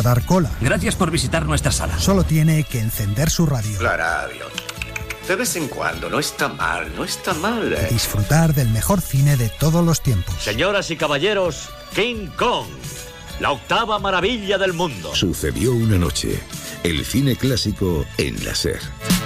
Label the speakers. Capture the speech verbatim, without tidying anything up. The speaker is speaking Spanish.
Speaker 1: dar cola.
Speaker 2: Gracias por visitar nuestra sala.
Speaker 1: Solo tiene que encender su radio.
Speaker 3: La radio. De vez en cuando, no está mal, no está mal.
Speaker 1: Y disfrutar del mejor cine de todos los tiempos.
Speaker 4: Señoras y caballeros, King Kong, la octava maravilla del mundo.
Speaker 5: Sucedió una noche. El cine clásico en la SER.